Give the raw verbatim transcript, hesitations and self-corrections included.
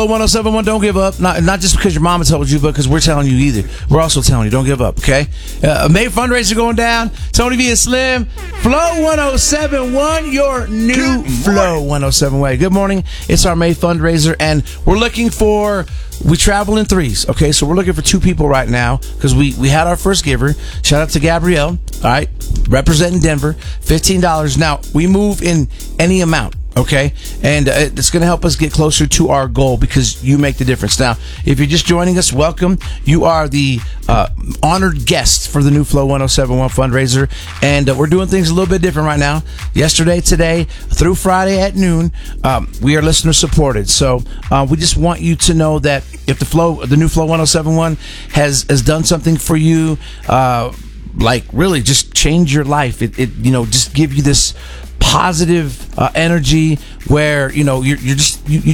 one oh seven point one, don't give up. Not not just because your mama told you, but because we're telling you either. We're also telling you, don't give up, okay? Uh, May fundraiser going down. Tony V and Slim. Flow one oh seven point one, your new Flow one oh seven way. Good morning. It's our May fundraiser, and we're looking for... We travel in threes, okay? So we're looking for two people right now because we, we had our first giver. Shout out to Gabrielle, all right? Representing Denver, fifteen dollars. Now, we move in any amount, okay? And uh, it's going to help us get closer to our goal because you make the difference. Now, if you're just joining us, welcome. You are the uh, honored guest for the new Flow one oh seven point one fundraiser. And uh, we're doing things a little bit different right now. Yesterday, today, through Friday at noon, um, we are listener supported. So uh, we just want you to know that if the Flow, the new Flow one oh seven point one has, has done something for you, uh, like really just change your life. It, it you know, just give you this positive uh, energy where, you know, you're, you're just, you, you